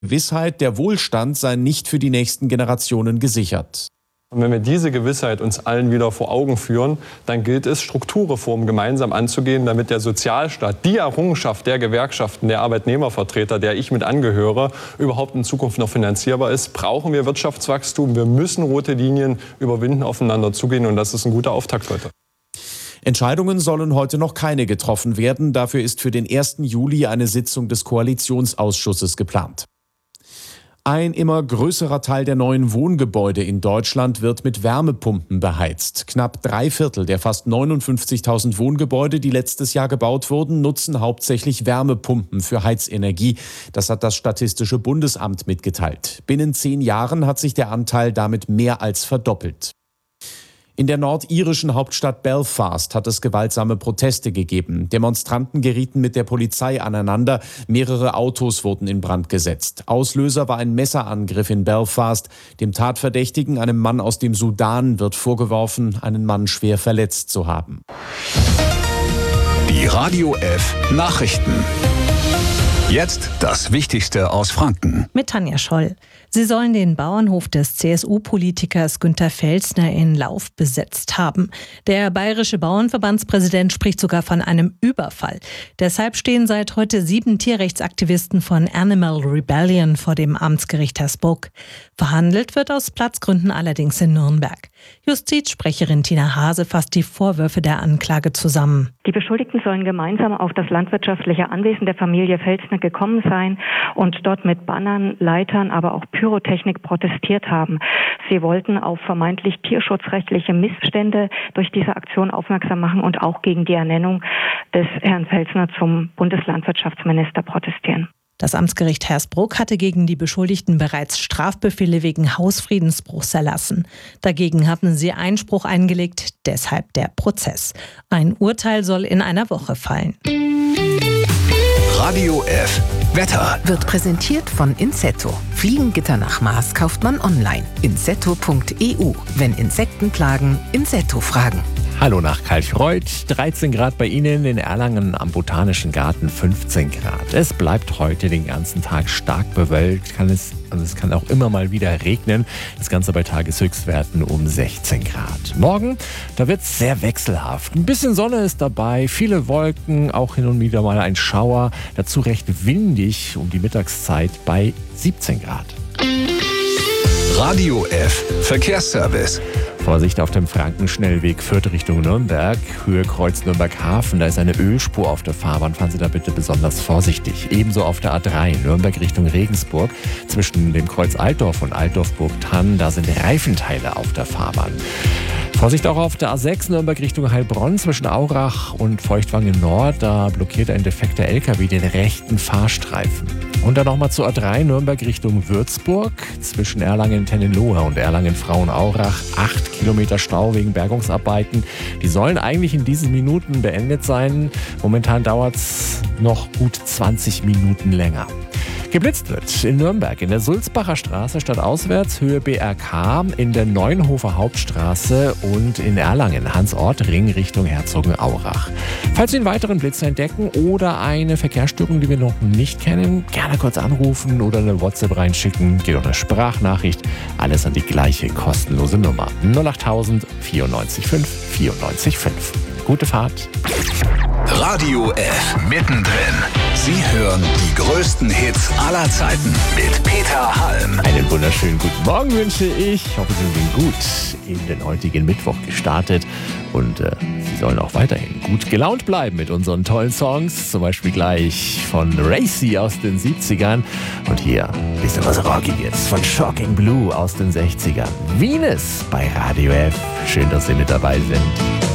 Gewissheit, der Wohlstand sei nicht für die nächsten Generationen gesichert. Und wenn wir diese Gewissheit uns allen wieder vor Augen führen, dann gilt es, Strukturreformen gemeinsam anzugehen, damit der Sozialstaat, die Errungenschaft der Gewerkschaften, der Arbeitnehmervertreter, der ich mit angehöre, überhaupt in Zukunft noch finanzierbar ist. Brauchen wir Wirtschaftswachstum. Wir müssen rote Linien überwinden, aufeinander zugehen. Und das ist ein guter Auftakt heute. Entscheidungen sollen heute noch keine getroffen werden. Dafür ist für den 1. Juli eine Sitzung des Koalitionsausschusses geplant. Ein immer größerer Teil der neuen Wohngebäude in Deutschland wird mit Wärmepumpen beheizt. Knapp 3/4 der fast 59.000 Wohngebäude, die letztes Jahr gebaut wurden, nutzen hauptsächlich Wärmepumpen für Heizenergie. Das hat das Statistische Bundesamt mitgeteilt. Binnen 10 Jahren hat sich der Anteil damit mehr als verdoppelt. In der nordirischen Hauptstadt Belfast hat es gewaltsame Proteste gegeben. Demonstranten gerieten mit der Polizei aneinander. Mehrere Autos wurden in Brand gesetzt. Auslöser war ein Messerangriff in Belfast. Dem Tatverdächtigen, einem Mann aus dem Sudan, wird vorgeworfen, einen Mann schwer verletzt zu haben. Die Radio F Nachrichten. Jetzt das Wichtigste aus Franken. Mit Tanja Scholl. Sie sollen den Bauernhof des CSU-Politikers Günter Pfälzner in Lauf besetzt haben. Der bayerische Bauernverbandspräsident spricht sogar von einem Überfall. Deshalb stehen seit heute 7 Tierrechtsaktivisten von Animal Rebellion vor dem Amtsgericht Hersbruck. Verhandelt wird aus Platzgründen allerdings in Nürnberg. Justizsprecherin Tina Hase fasst die Vorwürfe der Anklage zusammen. Die Beschuldigten sollen gemeinsam auf das landwirtschaftliche Anwesen der Familie Pfälzner gekommen sein und dort mit Bannern, Leitern, aber auch Pyrotechnik protestiert haben. Sie wollten auf vermeintlich tierschutzrechtliche Missstände durch diese Aktion aufmerksam machen und auch gegen die Ernennung des Herrn Pfälzner zum Bundeslandwirtschaftsminister protestieren. Das Amtsgericht Hersbruck hatte gegen die Beschuldigten bereits Strafbefehle wegen Hausfriedensbruchs erlassen. Dagegen hatten sie Einspruch eingelegt, deshalb der Prozess. Ein Urteil soll in einer Woche fallen. Radio F Wetter wird präsentiert von Insetto. Fliegengitter nach Maß kauft man online. Insetto.eu. Wenn Insekten plagen, Insetto fragen. Hallo nach Kalchreuth, 13 Grad bei Ihnen, in Erlangen am Botanischen Garten 15 Grad. Es bleibt heute den ganzen Tag stark bewölkt, es kann auch immer mal wieder regnen. Das Ganze bei Tageshöchstwerten um 16 Grad. Morgen, da wird es sehr wechselhaft. Ein bisschen Sonne ist dabei, viele Wolken, auch hin und wieder mal ein Schauer. Dazu recht windig um die Mittagszeit bei 17 Grad. Radio F Verkehrsservice. Vorsicht auf dem Frankenschnellweg Fürth Richtung Nürnberg, Höhe Kreuz Nürnberg-Hafen. Da ist eine Ölspur auf der Fahrbahn. Fahren Sie da bitte besonders vorsichtig. Ebenso auf der A3 Nürnberg Richtung Regensburg. Zwischen dem Kreuz Altdorf und Altdorf-Burgthann, da sind Reifenteile auf der Fahrbahn. Vorsicht auch auf der A6 Nürnberg Richtung Heilbronn zwischen Aurach und Feuchtwangen Nord. Da blockiert ein defekter LKW den rechten Fahrstreifen. Und dann nochmal zur A3 Nürnberg Richtung Würzburg. Zwischen Erlangen-Tennenlohe und Erlangen-Frauenaurach 8 Kilometer Stau wegen Bergungsarbeiten. Die sollen eigentlich in diesen Minuten beendet sein. Momentan dauert es noch gut 20 Minuten länger. Geblitzt wird in Nürnberg in der Sulzbacher Straße stadtauswärts Höhe BRK, in der Neuenhofer Hauptstraße und in Erlangen Hans-Ort-Ring Richtung Herzogenaurach. Falls Sie einen weiteren Blitz entdecken oder eine Verkehrsstörung, die wir noch nicht kennen, gerne kurz anrufen oder eine WhatsApp reinschicken. Geht auch eine Sprachnachricht. Alles an die gleiche kostenlose Nummer 08000 94 5 94 5. Gute Fahrt. Radio F mittendrin. Sie hören die größten Hits aller Zeiten mit Peter Halm. Einen wunderschönen guten Morgen wünsche ich. Ich hoffe, Sie sind gut in den heutigen Mittwoch gestartet und Sie sollen auch weiterhin gut gelaunt bleiben mit unseren tollen Songs. Zum Beispiel gleich von Racy aus den 70ern und hier ein bisschen was Rockiges von Shocking Blue aus den 60ern. Venus bei Radio F. Schön, dass Sie mit dabei sind.